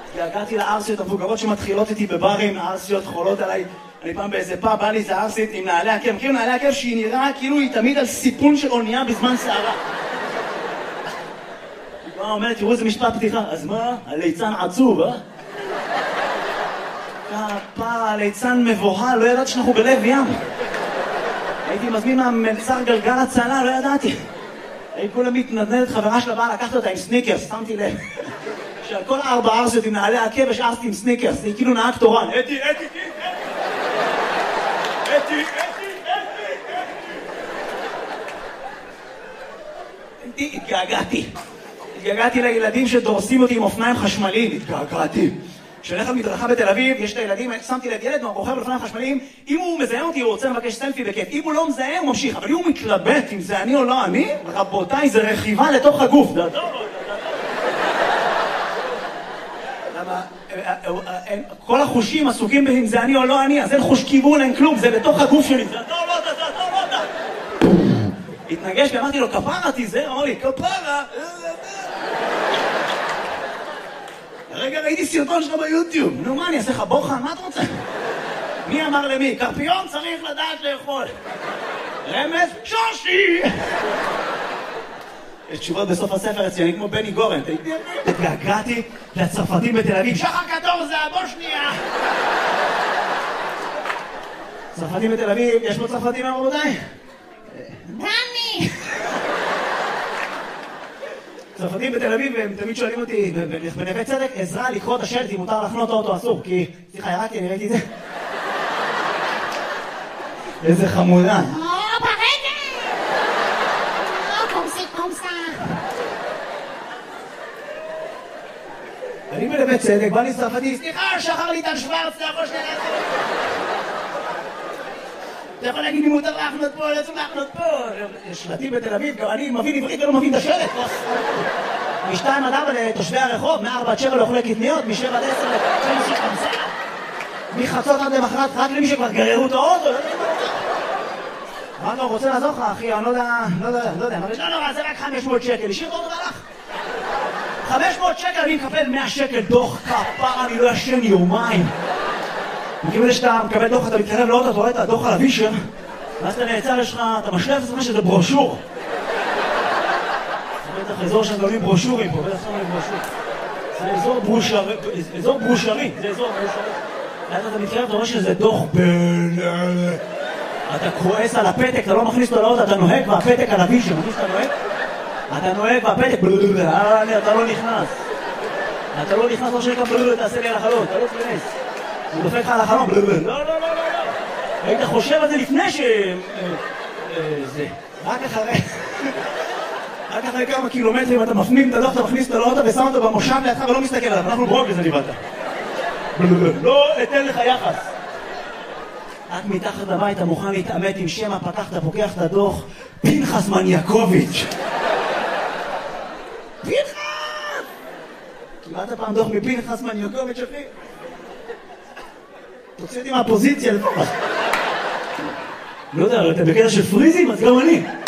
התגעגעתי לארסיות המבוגרות שמתחילות איתי בברים, הארסיות חולות עליי. אני פעם באיזה פאב, בא לי איזה ארסית עם נעלי עקב. מכירים נעלי עקב שהיא נראה כאילו היא תמיד על סיפון של אונייה בזמן סערה. היא באה אומרת, תראו איזה משפט פתיחה. אז מה? הליצן עצוב, אה? כפרה, הליצן מבוהל, לא ידעתי שאנחנו בלב ים. הייתי מזמין מהמלצר גלגל הצלה, לא ידעתי. הייתי כולה מתנדנדת, חברה שלה באה לקחת אותה עם סניקרס, שמתי לב. שעל כל 4 ארסיות עם נעלי עקב יש ארסית עם סניקרס, היא כאילו נהג תורן. אתי, התגעגעתי לילדים שדורסים אותי עם אופניים חשמליים, התגעגעתי. כשהולך על מדרכה בתל אביב, יש את הילדים, שמתי לב ילד רוכב על אופניים חשמליים, אם הוא מזהה אותי הוא רוצה לבקש סלפי בכיף, אם הוא לא מזהה הוא ממשיך, אבל אם הוא מתלבט אם זה אני או לא אני, רבותיי, זה רכיבה לתוך הגוף. למה? כל החושים עסוקים אם זה אני או לא אני, אז אין חוש כיוון, אין כלום, זה בתוך הגוף שלי, זה טוב לא. התנגש ואמרתי לו, כפרה תיזהר, אמר לי, כפרה. רגע ראיתי סרטון שלך ביוטיוב, נו מה אני אעשה לך בוחן, מה אתה רוצה? מי אמר למי? קרפיון צריך לדעת לאכול. רמז? שושי! יש תשובות בסוף הספר אצלי, אני כמו בני גורן. התגעגעתי לצרפתים בתל אביב, שחר קטור זה הבושניה! צרפתים בתל אביב, יש פה צרפתים רבותיי? דני! צרפתים בתל אביב, הם תמיד שואלים אותי בנווה צדק, עזרה לקרוא את השלט אם מותר לחנות האוטו אסור, כי סליחה, ירקתי, אני ראיתי את זה. איזה חמודה. אני בנווה צדק, בא לי צרפתי, סליחה, שחר ליטל שוורץ, אתה יכול שנייה לעשות. אתה יכול להגיד לי מותר להחנות פה, לא צריך להחנות פה. יש שלטים בתל אביב, גם אני מבין עברית ולא מבין את השלט. מ-2 עד 4 לתושבי הרחוב, מ-4 עד 7 לא אוכלי קטניות, מ-7 עד 10 למי שחמסה. מחצות עד למחרת, רק למי שכבר גררו את האוטו. מה לא, רוצה לעזור לך, אחי? אני לא יודע. לא, זה רק 500 שקל. השאיר את האוטו והלך. 500 שקל, אני מקבל 100 שקל דוח כפרה, אני לא ישן יומיים. מכיוון זה שאתה מקבל דוח, אתה מתקרב לאוטו, אתה רואה את הדוח על הווישר, ואז אתה נעצר, יש לך, אתה משלב את עצמך שזה ברושור. זה בטח אזור שהם גולים ברושורים פה, בטח שמים ברושור. זה אזור ברושרי, זה אזור ברושרי. ואז אתה מתקרב, אתה רואה שזה דוח אתה כועס על הפתק, אתה לא מכניס אותו לאוטו, אתה נוהג והפתק על הווישר, מכניס אתה נוהג? אתה נוהג והפתק, אתה לא נכנס. אתה לא נכנס, לא שנקרא תעשה לי על החלון, אתה לא תכנס. הוא דופק לך על החלום, לא. היית חושב על זה לפני זה. רק אחרי כמה קילומטרים אתה מפנים את הדוח, אתה מכניס אותו לאוטו ושם אותו במושב לידך ולא מסתכל עליו, אנחנו ברוגז אני באת. לא אתן לך יחס. רק מתחת לבית אתה מוכן להתעמת עם שם הפקח, אתה פוקח את הדוח, פנחס מניאקוביץ'. פנחס! קיבלת פעם דוח מפנחס מניאקוביץ' אחי? תוציא אותי מהפוזיציה לפחות. לא יודע, אתה בקטע של פריזים, אז גם אני.